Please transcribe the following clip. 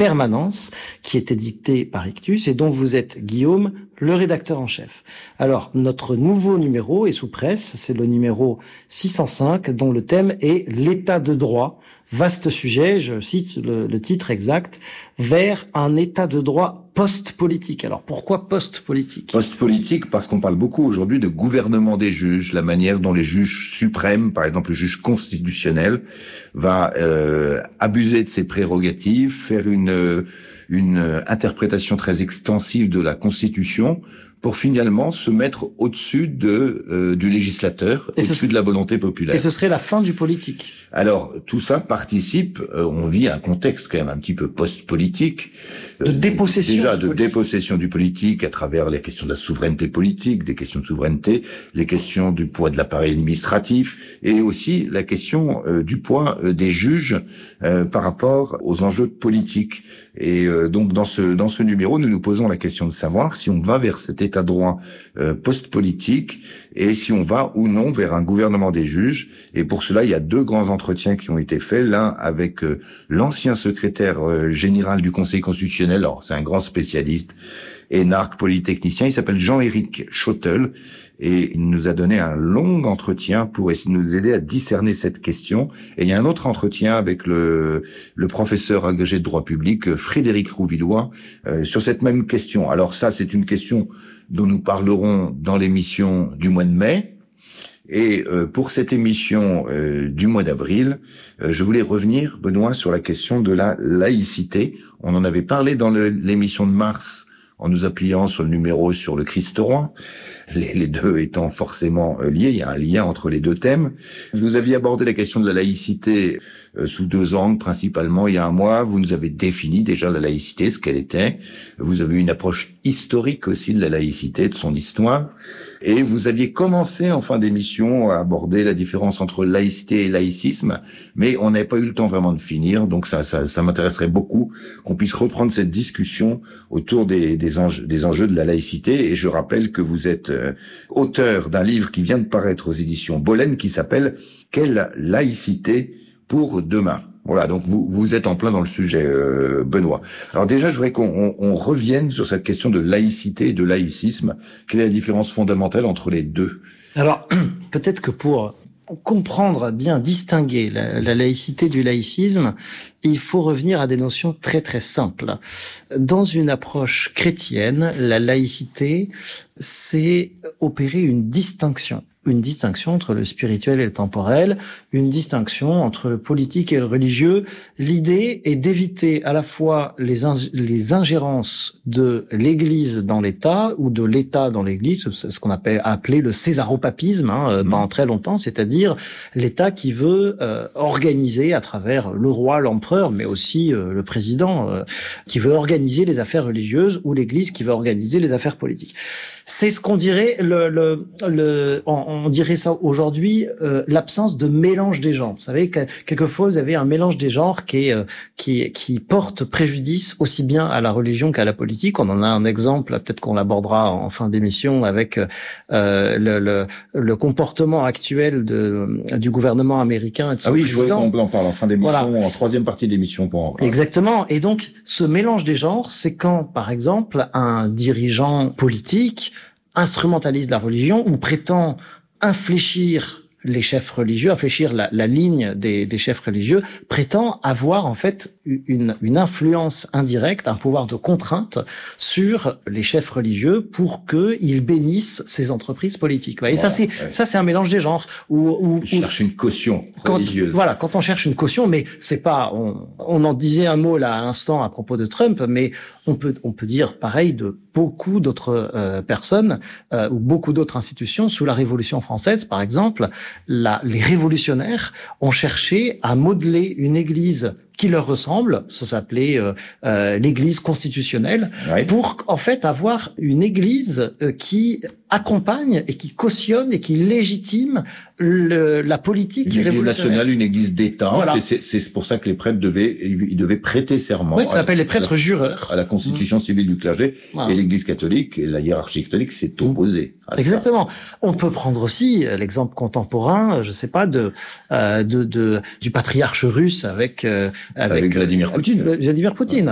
permanence qui est édité par Ictus et dont vous êtes, Guillaume, le rédacteur en chef. Alors, notre nouveau numéro est sous presse, c'est le numéro 605, dont le thème est l'état de droit. Vaste sujet, je cite le titre exact, vers un état de droit post-politique. Alors, pourquoi post-politique ? Post-politique parce qu'on parle beaucoup aujourd'hui de gouvernement des juges, la manière dont les juges suprêmes, par exemple le juge constitutionnel, va abuser de ses prérogatives, faire une interprétation très extensive de la Constitution pour finalement se mettre au-dessus du législateur, au-dessus de la volonté populaire. Et ce serait la fin du politique. Alors, tout ça participe, on vit un contexte quand même un petit peu post-politique. De dépossession. Déjà, de dépossession du politique à travers les questions de la souveraineté politique, des questions de souveraineté, les questions du poids de l'appareil administratif et aussi la question du poids des juges par rapport aux enjeux politiques. Et donc, dans ce numéro, nous nous posons la question de savoir si on va vers cet état de droit post-politique et si on va ou non vers un gouvernement des juges. Et pour cela, il y a 2 grands entretiens qui ont été faits. L'un avec l'ancien secrétaire général du Conseil constitutionnel, alors c'est un grand spécialiste, énarque, polytechnicien, il s'appelle Jean-Éric Schottel, et il nous a donné un long entretien pour essayer de nous aider à discerner cette question. Et il y a un autre entretien avec le professeur agrégé de droit public, Frédéric Rouvillois, sur cette même question. Alors ça, c'est une question dont nous parlerons dans l'émission du mois de mai. Et pour cette émission du mois d'avril, je voulais revenir, Benoît, sur la question de la laïcité. On en avait parlé dans l'émission de mars, en nous appuyant sur le numéro sur le Christ roi, les deux étant forcément liés, il y a un lien entre les 2 thèmes. Vous aviez abordé la question de la laïcité sous 2 angles, principalement il y a un mois. Vous nous avez défini déjà la laïcité, ce qu'elle était. Vous avez eu une approche historique aussi de la laïcité, de son histoire. Et vous aviez commencé en fin d'émission à aborder la différence entre laïcité et laïcisme, mais on n'avait pas eu le temps vraiment de finir, donc ça m'intéresserait beaucoup qu'on puisse reprendre cette discussion autour des enjeux de la laïcité. Et je rappelle que vous êtes auteur d'un livre qui vient de paraître aux éditions Bollen qui s'appelle « Quelle laïcité pour demain ?» Voilà, donc vous êtes en plein dans le sujet, Benoît. Alors déjà, je voudrais qu'on revienne sur cette question de laïcité et de laïcisme. Quelle est la différence fondamentale entre les 2 ? Alors, peut-être que pour comprendre, bien distinguer la laïcité du laïcisme, il faut revenir à des notions très très simples. Dans une approche chrétienne, la laïcité, c'est opérer une distinction entre le spirituel et le temporel, une distinction entre le politique et le religieux. L'idée est d'éviter à la fois les ingérences de l'Église dans l'État ou de l'État dans l'Église, ce qu'on appelé le césaropapisme pendant très longtemps, c'est-à-dire l'État qui veut organiser à travers le roi, l'empereur, mais aussi le président, qui veut organiser les affaires religieuses, ou l'Église qui veut organiser les affaires politiques. C'est ce qu'on dirait on dirait ça aujourd'hui, l'absence de mélange des genres. Vous savez que quelquefois vous avez un mélange des genres qui porte préjudice aussi bien à la religion qu'à la politique. On en a un exemple, peut-être qu'on l'abordera en fin d'émission, avec le comportement actuel du gouvernement américain et de son président. Je voudrais qu'on en parle en fin d'émission, voilà. En 3e partie d'émission pour en parler. Exactement. Et donc ce mélange des genres, c'est quand, par exemple, un dirigeant politique instrumentalise la religion ou prétend infléchir les chefs religieux, infléchir la ligne des chefs religieux, prétend avoir en fait une influence indirecte, un pouvoir de contrainte sur les chefs religieux pour qu'ils bénissent ces entreprises politiques. Et voilà, ça c'est un mélange des genres. On cherche une caution religieuse. Quand on cherche une caution, mais c'est pas, on en disait un mot là à l'instant à propos de Trump, mais on peut dire pareil de beaucoup d'autres personnes ou beaucoup d'autres institutions. Sous la Révolution française, par exemple, les révolutionnaires ont cherché à modeler une église qui leur ressemble, ça s'appelait l'église constitutionnelle, ouais, pour en fait avoir une église qui accompagne et qui cautionne et qui légitime la politique révolutionnaire. Une église nationale, une église d'État. Voilà. C'est pour ça que les prêtres devaient prêter serment. Oui, ça s'appelle les prêtres jureurs. À la constitution civile du clergé. Voilà. Et l'église catholique, et la hiérarchie catholique s'est opposée à Exactement. Ça. On peut prendre aussi l'exemple contemporain, je sais pas, du patriarche russe avec Vladimir Poutine.